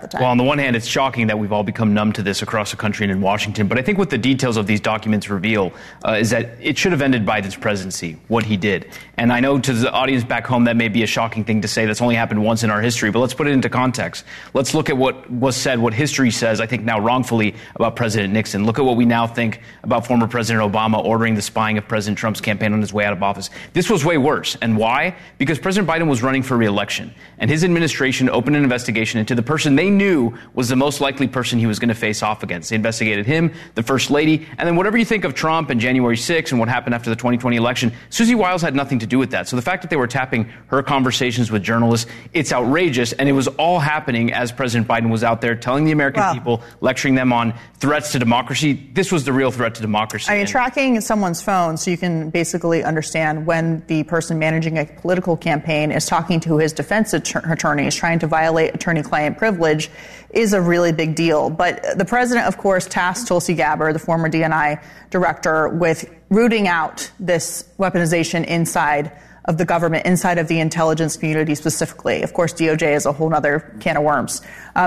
time. Well, on the one hand, it's shocking that we've all become numb to this across the country and in Washington. But I think what the details of these documents reveal is that it should have ended Biden's presidency, what he did. And I know to the audience back home that may be a shocking thing to say. That's only happened once in our history. But let's put it into context. Let's look at what was said, what history says, I think now wrongfully, about President Nixon. Look at what we now think about former President Obama ordering the spying of President Trump's campaign on his way out of office. This was way worse. And why? Because President Biden was running for re-election. And his administration opened an investigation into the person they knew was the most likely person he was going to face off against. They investigated him, the First Lady, and then whatever you think of Trump and January 6th and what happened after the 2020 election, Susie Wiles had nothing to do with that. So the fact that they were tapping her conversations with journalists, it's outrageous. And it was all happening as President Biden was out there telling the American people, lecturing them on threats to democracy. This was the real threat to democracy. I mean, tracking someone's phone so you can basically understand when the person managing a political campaign is talking to his defense attorney, is trying to violate attorney-client privilege, is a really big deal. But the president, of course, tasked Tulsi Gabbard, the former DNI director, with rooting out this weaponization inside of the government, inside of the intelligence community specifically. Of course, DOJ is a whole other can of worms.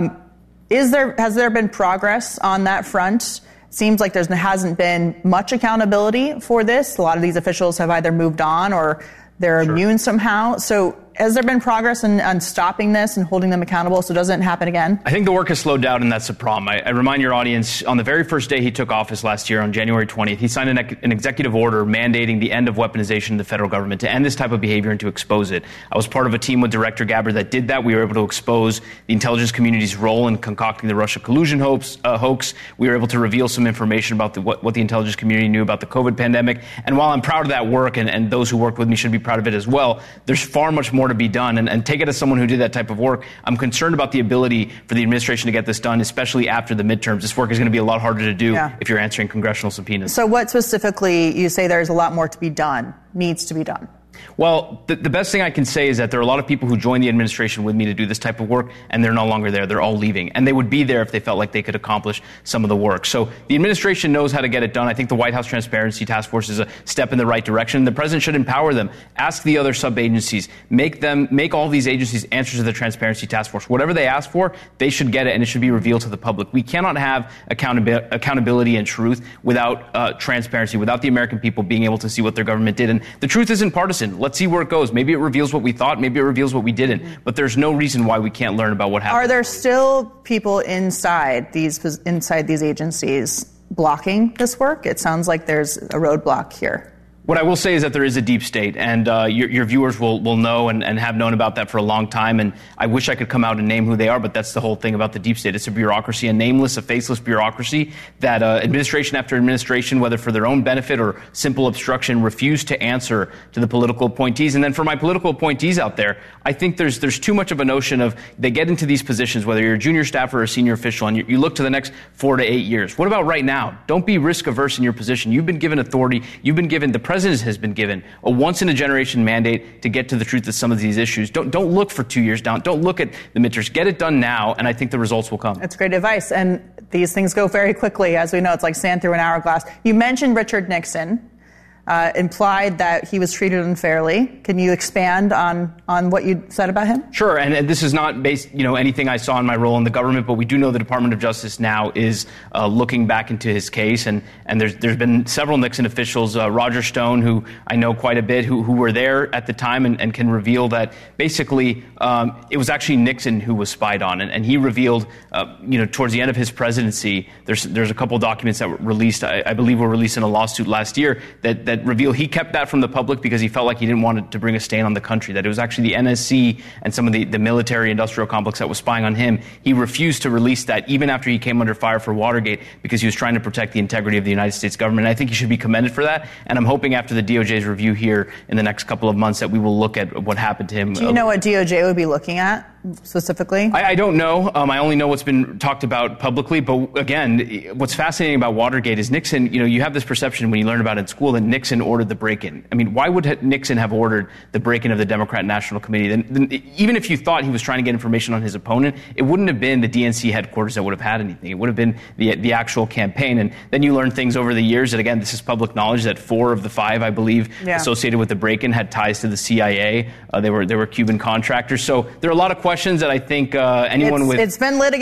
Has there been progress on that front? Seems like there hasn't been much accountability for this. A lot of these officials have either moved on or they're immune somehow. So has there been progress on stopping this and holding them accountable so it doesn't happen again? I think the work has slowed down, and that's a problem. I remind your audience, on the very first day he took office last year, on January 20th, he signed an executive order mandating the end of weaponization in the federal government, to end this type of behavior and to expose it. I was part of a team with Director Gabbard that did that. We were able to expose the intelligence community's role in concocting the Russia collusion hoax. We were able to reveal some information about what the intelligence community knew about the COVID pandemic. And while I'm proud of that work, and those who worked with me should be proud of it as well, there's far much more to be done. And take it as someone who did that type of work, I'm concerned about the ability for the administration to get this done, especially after the midterms. This work is going to be a lot harder to do if you're answering congressional subpoenas. So what specifically, you say there's a lot more to be done, needs to be done? Well, the best thing I can say is that there are a lot of people who joined the administration with me to do this type of work, and they're no longer there. They're all leaving. And they would be there if they felt like they could accomplish some of the work. So the administration knows how to get it done. I think the White House Transparency Task Force is a step in the right direction. The president should empower them. Ask the other sub-agencies. Make all these agencies answer to the Transparency Task Force. Whatever they ask for, they should get it, and it should be revealed to the public. We cannot have accountability and truth without transparency, without the American people being able to see what their government did. And the truth isn't partisan. Let's see where it goes. Maybe it reveals what we thought. Maybe it reveals what we didn't. But there's no reason why we can't learn about what happened. Are there still people inside these agencies blocking this work? It sounds like there's a roadblock here. What I will say is that there is a deep state, and your viewers will know and have known about that for a long time. And I wish I could come out and name who they are, but that's the whole thing about the deep state. It's a bureaucracy, a nameless, a faceless bureaucracy that administration after administration, whether for their own benefit or simple obstruction, refuse to answer to the political appointees. And then for my political appointees out there, I think there's too much of a notion of they get into these positions, whether you're a junior staffer or a senior official, and you look to the next 4 to 8 years. What about right now? Don't be risk averse in your position. You've been given authority. You've been given the president has been given a once-in-a-generation mandate to get to the truth of some of these issues. Don't look for 2 years down. Don't look at the midterms. Get it done now, and I think the results will come. That's great advice, and these things go very quickly. As we know, it's like sand through an hourglass. You mentioned Richard Nixon. Implied that he was treated unfairly. Can you expand on what you said about him? Sure, and this is not based, anything I saw in my role in the government, but we do know the Department of Justice now is looking back into his case, and there's been several Nixon officials, Roger Stone, who I know quite a bit, who were there at the time and can reveal that basically it was actually Nixon who was spied on, and he revealed, towards the end of his presidency, there's a couple documents that were released, I believe were released in a lawsuit last year that reveal he kept that from the public because he felt like he didn't want it to bring a stain on the country, that it was actually the NSC and some of the military industrial complex that was spying on him. He refused to release that even after he came under fire for Watergate because he was trying to protect the integrity of the United States government. And I think he should be commended for that. And I'm hoping after the DOJ's review here in the next couple of months that we will look at what happened to him. Do you know what DOJ would be looking at specifically? I don't know. I only know what's been talked about publicly. But again, what's fascinating about Watergate is Nixon, you have this perception when you learn about it in school that Nixon ordered the break-in. I mean, why would Nixon have ordered the break-in of the Democrat National Committee? Then even if you thought he was trying to get information on his opponent, it wouldn't have been the DNC headquarters that would have had anything. It would have been the actual campaign. And then you learn things over the years that, again, this is public knowledge, that 4 of the 5, I believe, associated with the break-in had ties to the CIA. They were Cuban contractors. So there are a lot of questions that I think anyone with... It's been litigated.